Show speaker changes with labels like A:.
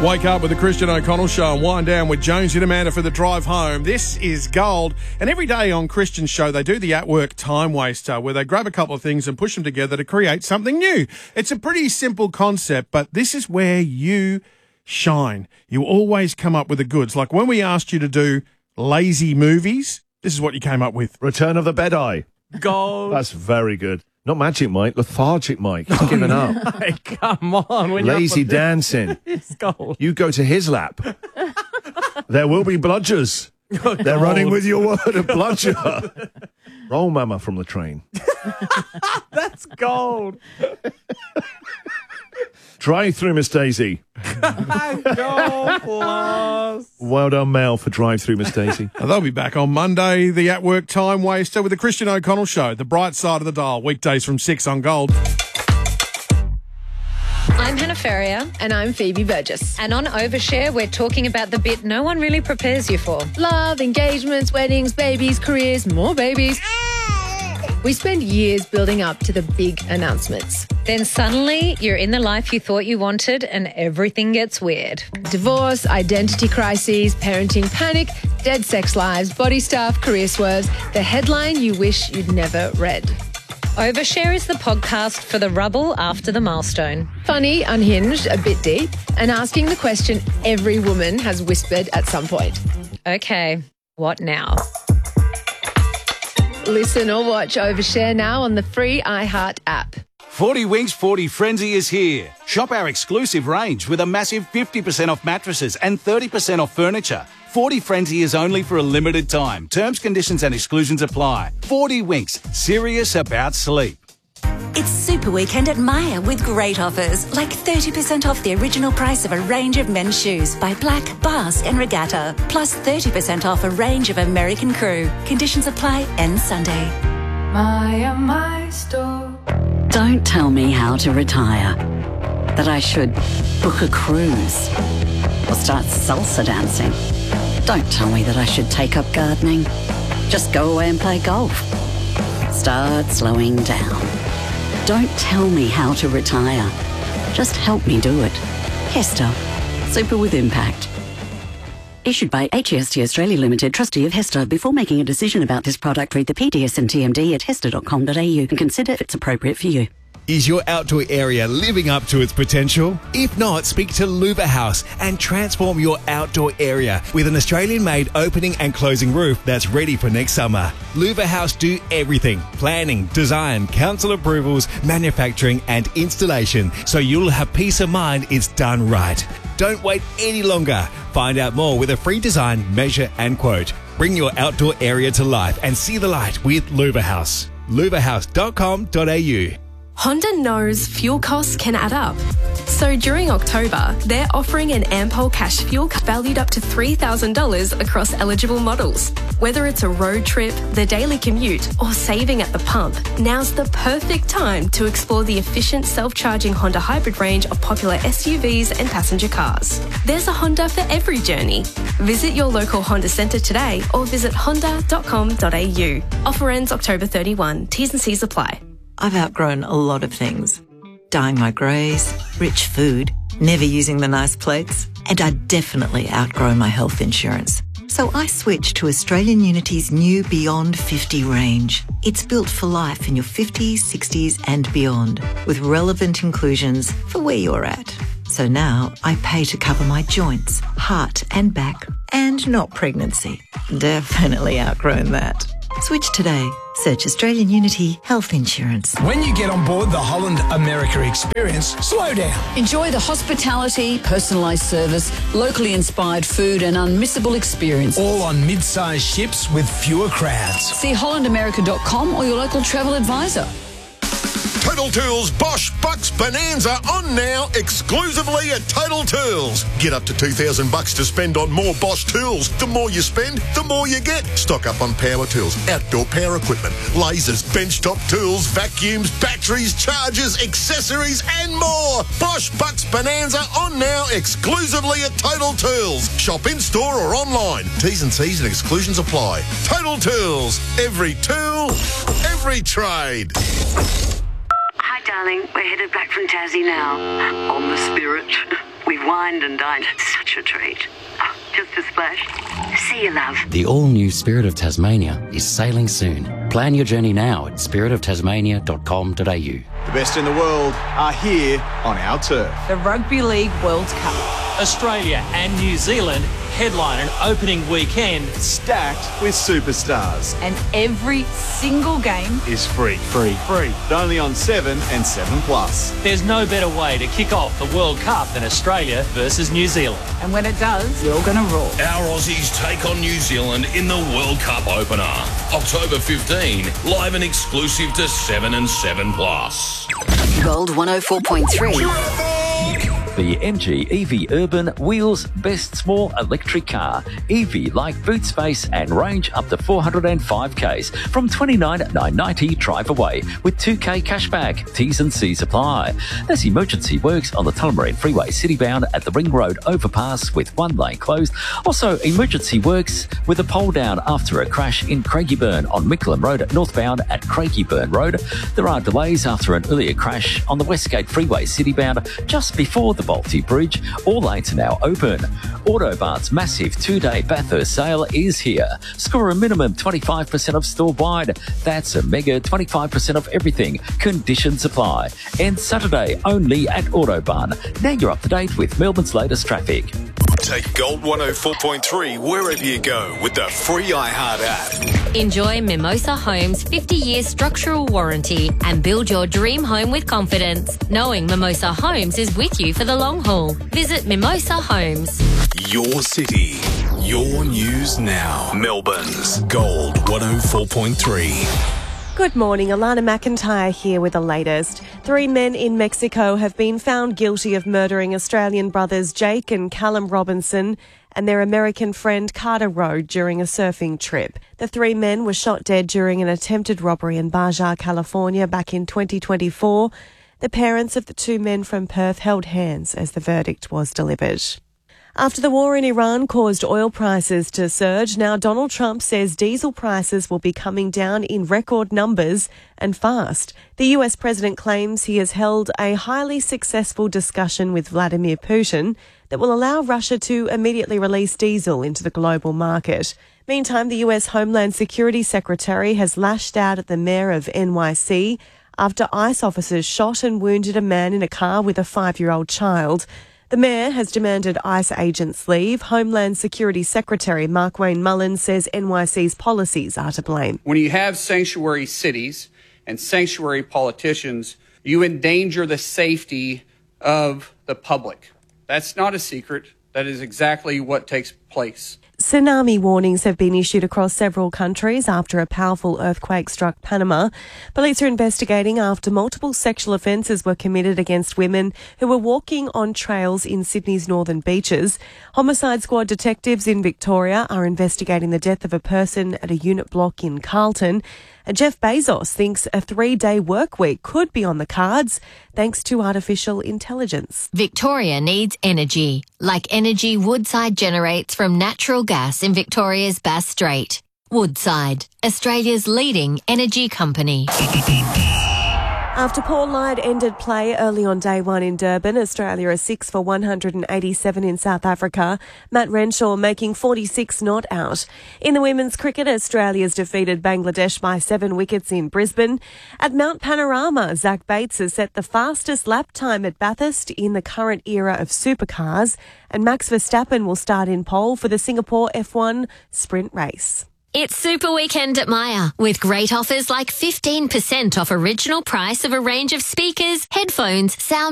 A: Wake up with the Christian O'Connell Show and wind down with Jonesy and Amanda for the drive home. This is gold. And every day on Christian's show, they do the at-work time waster where they grab a couple of things and push them together to create something new. It's a pretty simple concept, but this is where you shine. You always come up with the goods. Like when we asked you to do lazy movies, this is what you came up with.
B: Return of the Bed-Eye.
C: Gold.
B: That's very good. Not Magic Mike, Lethargic Mike. He's given up.
C: Hey, come on. When
B: Lazy dancing.
C: It's gold.
B: You go to his lap. There will be bludgers. They're running with your word of bludger. Roll Mama from the train.
C: That's gold.
B: Drive through, Miss Daisy.
C: Gold plus.
B: Well done, Mel, for Drive Through, Miss Daisy.
A: They'll be back on Monday, the at-work time waster with the Christian O'Connell Show, the bright side of the dial, weekdays from 6 on Gold.
D: I'm Hannah Ferrier.
E: And I'm Phoebe Burgess.
D: And on Overshare, we're talking about the bit no one really prepares you for.
E: Love, engagements, weddings, babies, careers, more babies. We spend years building up to the big announcements.
D: Then suddenly, you're in the life you thought you wanted and everything gets weird.
E: Divorce, identity crises, parenting panic, dead sex lives, body stuff, career swerves. The headline you wish you'd never read.
D: Overshare is the podcast for the rubble after the milestone.
E: Funny, unhinged, a bit deep, and asking the question every woman has whispered at some point.
D: Okay, what now?
E: Listen or watch Overshare now on the free iHeart app.
F: 40 Winks 40 Frenzy is here. Shop our exclusive range with a massive 50% off mattresses and 30% off furniture. 40 Frenzy is only for a limited time. Terms, conditions and exclusions apply. 40 Winks, serious about sleep.
G: It's Super Weekend at Myer with great offers, like 30% off the original price of a range of men's shoes by Black, Basque and Regatta, plus 30% off a range of American Crew. Conditions apply end Sunday.
H: Myer, my store.
I: Don't tell me how to retire. That I should book a cruise or start salsa dancing. Don't tell me that I should take up gardening. Just go away and play golf. Start slowing down. Don't tell me how to retire. Just help me do it. Hester. Super with impact. Issued by HEST Australia Limited, trustee of Hester. Before making a decision about this product, read the PDS and TMD at hester.com.au and consider if it's appropriate for you.
J: Is your outdoor area living up to its potential? If not, speak to Louver House and transform your outdoor area with an Australian-made opening and closing roof that's ready for next summer. Louver House do everything: planning, design, council approvals, manufacturing and installation, so you'll have peace of mind it's done right. Don't wait any longer. Find out more with a free design, measure and quote. Bring your outdoor area to life and see the light with Louver House. louverhouse.com.au.
K: Honda knows fuel costs can add up. So during October, they're offering an Ampol cash fuel card valued up to $3,000 across eligible models. Whether it's a road trip, the daily commute, or saving at the pump, now's the perfect time to explore the efficient self-charging Honda hybrid range of popular SUVs and passenger cars. There's a Honda for every journey. Visit your local Honda centre today or visit honda.com.au. Offer ends October 31. T's and C's apply.
L: I've outgrown a lot of things. Dyeing my greys, rich food, never using the nice plates, and I definitely outgrow my health insurance. So I switched to Australian Unity's new Beyond 50 range. It's built for life in your 50s, 60s and beyond, with relevant inclusions for where you're at. So now I pay to cover my joints, heart and back, and not pregnancy. Definitely outgrown that. Switch today. Search Australian Unity Health Insurance.
M: When you get on board the Holland America experience, slow down.
N: Enjoy the hospitality, personalised service, locally inspired food and unmissable experience.
M: All on mid-sized ships with fewer crowds.
N: See hollandamerica.com or your local travel advisor.
O: Total Tools Bosch Bucks Bonanza on now, exclusively at Total Tools. Get up to $2,000 to spend on more Bosch tools. The more you spend, the more you get. Stock up on power tools, outdoor power equipment, lasers, benchtop tools, vacuums, batteries, chargers, accessories and more. Bosch Bucks Bonanza on now, exclusively at Total Tools. Shop in store or online. T's and C's and exclusions apply. Total Tools. Every tool, every trade.
P: Hi, darling. We're headed back from Tassie now. On the Spirit. We've wined wined and dined. Such a treat. Oh, just a splash. See you, love.
Q: The all-new Spirit of Tasmania is sailing soon. Plan your journey now at spiritoftasmania.com.au.
R: The best in the world are here on our turf.
S: The Rugby League World Cup.
T: Australia and New Zealand headline an opening weekend
R: stacked with superstars.
S: And every single game
R: is free. Free. Only on 7 and 7 Plus.
T: There's no better way to kick off the World Cup than Australia versus New Zealand.
S: And when it does, you're going to roar.
U: Our Aussies take on New Zealand in the World Cup opener. October 15, live and exclusive to 7 and 7 Plus.
N: Gold 104.3.
V: The MG EV Urban wheels best small electric car. EV like boot space and range up to 405 Ks from $29,990 drive away with 2K cashback. T's and C's apply. There's emergency works on the Tullamarine Freeway citybound at the Ring Road overpass with one lane closed. Also emergency works with a pole down after a crash in Craigieburn on Mickleham Road northbound at Craigieburn Road. There are delays after an earlier crash on the Westgate Freeway citybound just before the Balti Bridge. All lanes are now open. Autobart's massive 2-day Bathurst sale is here. Score a minimum 25% off store-wide. That's a mega 25% off everything. Conditions apply. And Saturday only at Autobarn. Now you're up to date with Melbourne's latest traffic.
W: Take Gold 104.3 wherever you go with the free iHeart app.
X: Enjoy Mimosa Homes' 50-year structural warranty and build your dream home with confidence, knowing Mimosa Homes is with you for the long haul. Visit Mimosa Homes.
W: Your city, your news now. Melbourne's Gold 104.3.
Y: Good morning, Alana McIntyre here with the latest. 3 men in Mexico have been found guilty of murdering Australian brothers Jake and Callum Robinson and their American friend Carter Road during a surfing trip. The 3 men were shot dead during an attempted robbery in Baja, California back in 2024. The parents of the 2 men from Perth held hands as the verdict was delivered. After the war in Iran caused oil prices to surge, now Donald Trump says diesel prices will be coming down in record numbers and fast. The US president claims he has held a highly successful discussion with Vladimir Putin that will allow Russia to immediately release diesel into the global market. Meantime, the US Homeland Security Secretary has lashed out at the mayor of NYC after ICE officers shot and wounded a man in a car with a 5-year-old child. The mayor has demanded ICE agents leave. Homeland Security Secretary Mark-Wayne Mullins says NYC's policies are to blame.
Z: When you have sanctuary cities and sanctuary politicians, you endanger the safety of the public. That's not a secret. That is exactly what takes place.
Y: Tsunami warnings have been issued across several countries after a powerful earthquake struck Panama. Police are investigating after multiple sexual offences were committed against women who were walking on trails in Sydney's northern beaches. Homicide Squad detectives in Victoria are investigating the death of a person at a unit block in Carlton. And Jeff Bezos thinks a 3-day work week could be on the cards thanks to artificial intelligence.
X: Victoria needs energy, like energy Woodside generates from natural gas in Victoria's Bass Strait. Woodside, Australia's leading energy company.
Y: After Paul Lyde ended play early on day 1 in Durban, Australia are 6 for 187 in South Africa. Matt Renshaw making 46 not out. In the women's cricket, Australia's defeated Bangladesh by 7 wickets in Brisbane. At Mount Panorama, Zach Bates has set the fastest lap time at Bathurst in the current era of supercars. And Max Verstappen will start in pole for the Singapore F1 sprint race.
X: It's Super Weekend at Myer, with great offers like 15% off original price of a range of speakers, headphones, sound